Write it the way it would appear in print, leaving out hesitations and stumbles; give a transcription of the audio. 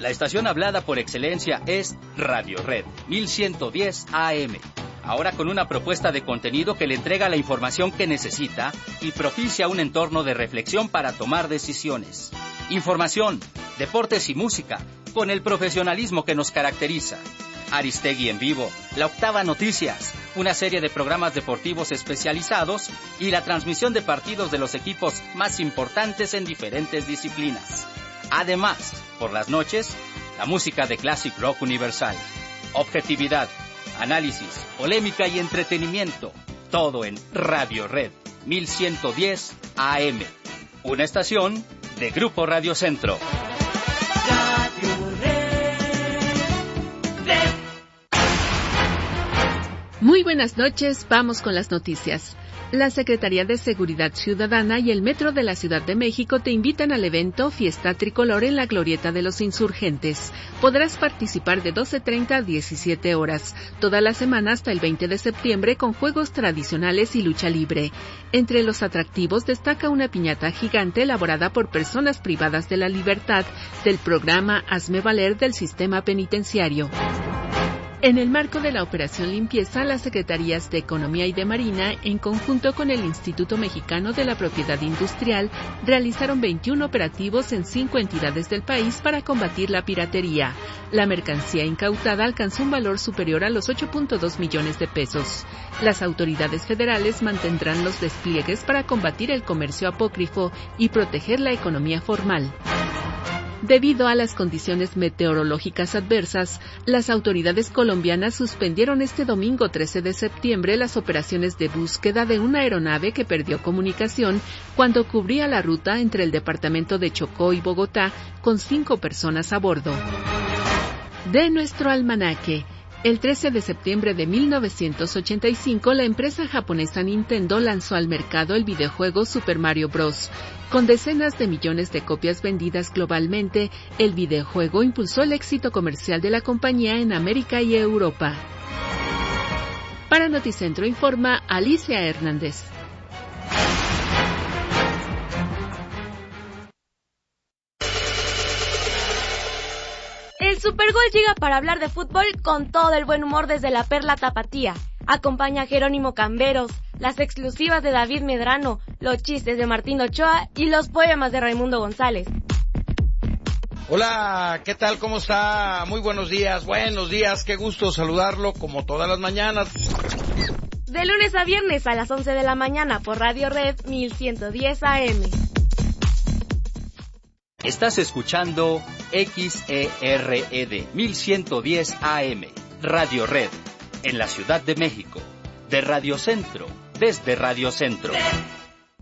La estación hablada por excelencia es Radio Red 1110 AM. Ahora con una propuesta de contenido que le entrega la información que necesita y propicia un entorno de reflexión para tomar decisiones. Información, deportes y música, con el profesionalismo que nos caracteriza. Aristegui en vivo, La Octava Noticias, una serie de programas deportivos especializados y la transmisión de partidos de los equipos más importantes en diferentes disciplinas. Además, por las noches, la música de Classic Rock Universal. Objetividad, análisis, polémica y entretenimiento. Todo en Radio Red 1110 AM. Una estación de Grupo Radio Centro. Muy buenas noches, vamos con las noticias. La Secretaría de Seguridad Ciudadana y el Metro de la Ciudad de México te invitan al evento Fiesta Tricolor en la Glorieta de los Insurgentes. Podrás participar de 12:30 a 17 horas, toda la semana hasta el 20 de septiembre con juegos tradicionales y lucha libre. Entre los atractivos destaca una piñata gigante elaborada por personas privadas de la libertad del programa Hazme Valer del Sistema Penitenciario. En el marco de la Operación Limpieza, las Secretarías de Economía y de Marina, en conjunto con el Instituto Mexicano de la Propiedad Industrial, realizaron 21 operativos en 5 entidades del país para combatir la piratería. La mercancía incautada alcanzó un valor superior a los 8.2 millones de pesos. Las autoridades federales mantendrán los despliegues para combatir el comercio apócrifo y proteger la economía formal. Debido a las condiciones meteorológicas adversas, las autoridades colombianas suspendieron este domingo 13 de septiembre las operaciones de búsqueda de una aeronave que perdió comunicación cuando cubría la ruta entre el departamento de Chocó y Bogotá con 5 personas a bordo. De nuestro almanaque. El 13 de septiembre de 1985, la empresa japonesa Nintendo lanzó al mercado el videojuego Super Mario Bros. Con decenas de millones de copias vendidas globalmente, el videojuego impulsó el éxito comercial de la compañía en América y Europa. Para Noticentro informa Alicia Hernández. El Supergol llega para hablar de fútbol con todo el buen humor desde la Perla Tapatía. Acompaña a Jerónimo Camberos, las exclusivas de David Medrano, los chistes de Martín Ochoa y los poemas de Raimundo González. Hola, ¿qué tal? ¿Cómo está? Muy buenos días, qué gusto saludarlo como todas las mañanas. De lunes a viernes a las 11 de la mañana por Radio Red 1110 AM. Estás escuchando XERED 1110 AM, Radio Red, en la Ciudad de México, de Radio Centro, desde Radio Centro.